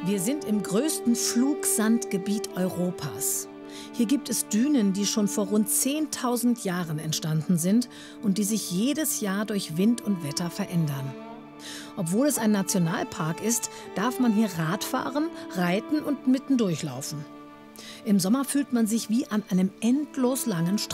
Wir sind im größten Flugsandgebiet Europas. Hier gibt es Dünen, die schon vor rund 10.000 Jahren entstanden sind und die sich jedes Jahr durch Wind und Wetter verändern. Obwohl es ein Nationalpark ist, darf man hier Radfahren, reiten und mitten durchlaufen. Im Sommer fühlt man sich wie an einem endlos langen